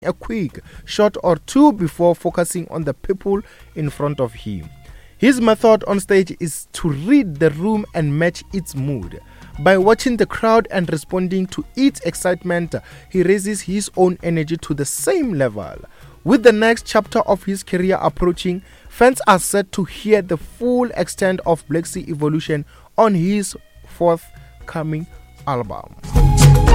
a quick shot or two before focusing on the people in front of him. His method on stage is to read the room and match its mood. By watching the crowd and responding to its excitement, he raises his own energy to the same level. With the next chapter of his career approaching, fans are set to hear the full extent of Blxc's evolution on his forthcoming album.